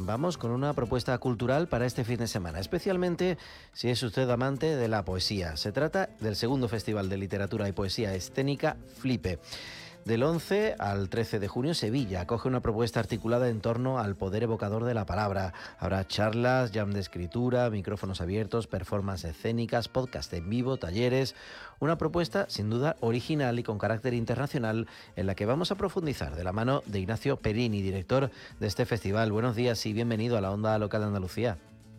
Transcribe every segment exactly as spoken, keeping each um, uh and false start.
vamos con una propuesta cultural para este fin de semana, especialmente si es usted amante de la poesía. Se trata del segundo Festival de Literatura y Poesía Escénica Flipe. Del once al trece de junio, Sevilla acoge una propuesta articulada en torno al poder evocador de la palabra. Habrá charlas, jam de escritura, micrófonos abiertos, performances escénicas, podcast en vivo, talleres. Una propuesta sin duda original y con carácter internacional en la que vamos a profundizar de la mano de Ignacio Perini, director de este festival. Buenos días y bienvenido a la Onda Local de Andalucía.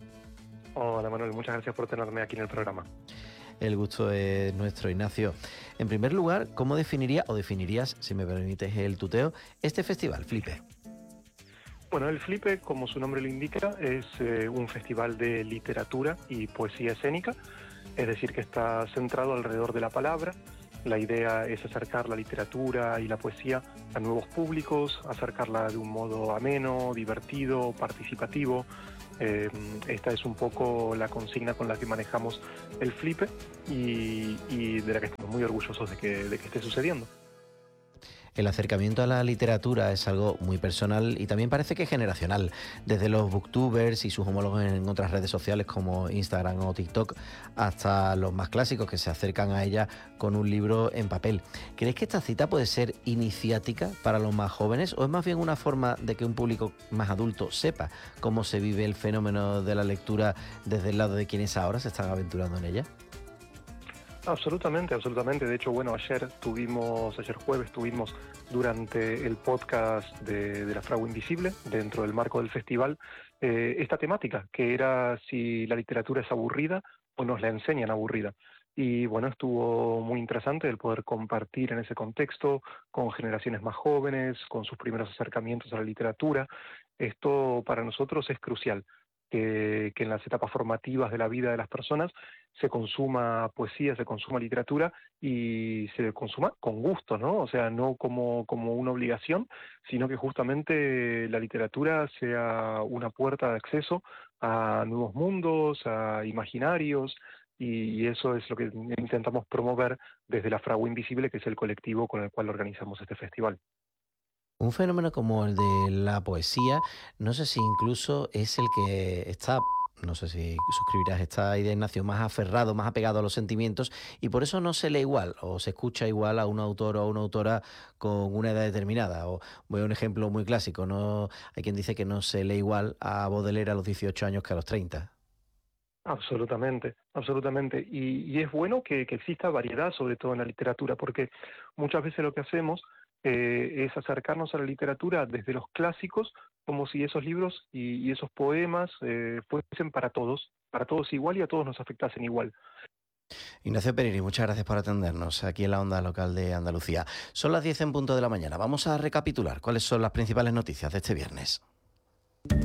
Hola Manuel, muchas gracias por tenerme aquí en el programa. El gusto es nuestro, Ignacio. En primer lugar, ¿cómo definiría o definirías, si me permites el tuteo, este festival, Flipe? Bueno, el Flipe, como su nombre lo indica, es eh, un festival de literatura y poesía escénica, es decir, que está centrado alrededor de la palabra. La idea es acercar la literatura y la poesía a nuevos públicos, acercarla de un modo ameno, divertido, participativo. Eh, esta es un poco la consigna con la que manejamos el Flipe y, y de la que estamos muy orgullosos de que, de que esté sucediendo. El acercamiento a la literatura es algo muy personal y también parece que generacional. Desde los booktubers y sus homólogos en otras redes sociales como Instagram o TikTok hasta los más clásicos que se acercan a ella con un libro en papel. ¿Crees que esta cita puede ser iniciática para los más jóvenes o es más bien una forma de que un público más adulto sepa cómo se vive el fenómeno de la lectura desde el lado de quienes ahora se están aventurando en ella? Absolutamente, absolutamente. De hecho, bueno, ayer tuvimos, ayer jueves tuvimos durante el podcast de, de La Fragua Invisible, dentro del marco del festival, eh, esta temática, que era si la literatura es aburrida o nos la enseñan aburrida. Y bueno, estuvo muy interesante el poder compartir en ese contexto con generaciones más jóvenes, con sus primeros acercamientos a la literatura. Esto para nosotros es crucial. Que, que en las etapas formativas de la vida de las personas se consuma poesía, se consuma literatura y se consuma con gusto, ¿no? O sea, no como, como una obligación, sino que justamente la literatura sea una puerta de acceso a nuevos mundos, a imaginarios, y, y eso es lo que intentamos promover desde La Fragua Invisible, que es el colectivo con el cual organizamos este festival. Un fenómeno como el de la poesía, no sé si incluso es el que está, no sé si suscribirás esta idea, Ignacio, más aferrado, más apegado a los sentimientos y por eso no se lee igual o se escucha igual a un autor o a una autora con una edad determinada. O voy a un ejemplo muy clásico, no hay quien dice que no se lee igual a Baudelaire a los dieciocho años que a los treinta. Absolutamente, absolutamente. Y, y es bueno que, que exista variedad, sobre todo en la literatura, porque muchas veces lo que hacemos eh, es acercarnos a la literatura desde los clásicos, como si esos libros y, y esos poemas eh, fuesen para todos, para todos igual y a todos nos afectasen igual. Ignacio Perini, muchas gracias por atendernos aquí en la Onda Local de Andalucía. Son las diez en punto de la mañana. Vamos a recapitular cuáles son las principales noticias de este viernes.